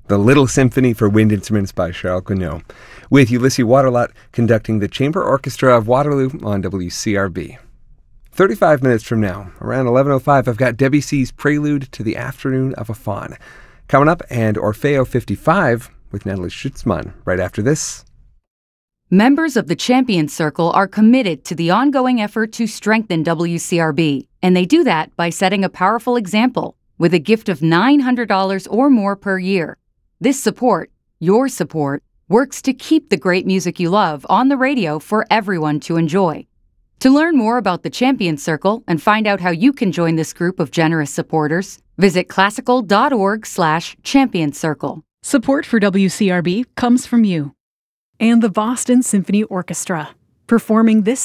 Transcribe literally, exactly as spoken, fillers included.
The Little Symphony for Wind Instruments by Charles Gounod, with Ulysses Waterlot conducting the Chamber Orchestra of Waterloo on W C R B. thirty-five minutes from now, around eleven oh five, I've got Debussy's Prelude to the Afternoon of a Faun. Coming up, and Orfeo fifty-five with Natalie Schutzmann right after this. Members of the Champions Circle are committed to the ongoing effort to strengthen W C R B, and they do that by setting a powerful example with a gift of nine hundred dollars or more per year. This support, your support, works to keep the great music you love on the radio for everyone to enjoy. To learn more about the Champions Circle and find out how you can join this group of generous supporters, visit classical.org slash champions circle. Support for W C R B comes from you and the Boston Symphony Orchestra, performing this